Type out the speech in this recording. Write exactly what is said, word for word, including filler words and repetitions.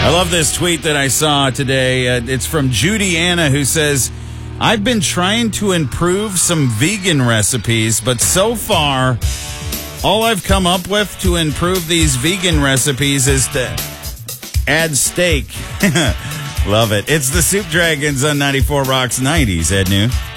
I love this tweet that I saw today. Uh, it's from Judy Anna, who says, I've been trying to improve some vegan recipes, but so far, all I've come up with to improve these vegan recipes is to add steak. Love it. It's the Soup Dragons on ninety-four Rocks nineties, Ed New.